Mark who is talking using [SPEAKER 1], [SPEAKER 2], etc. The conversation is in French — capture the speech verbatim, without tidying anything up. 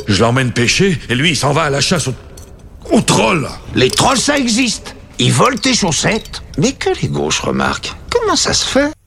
[SPEAKER 1] Je l'emmène pêcher, et lui, il s'en va à la chasse au... aux trolls.
[SPEAKER 2] Les trolls, ça existe. Ils volent tes chaussettes. Mais que les gauches remarquent. Comment ça se fait?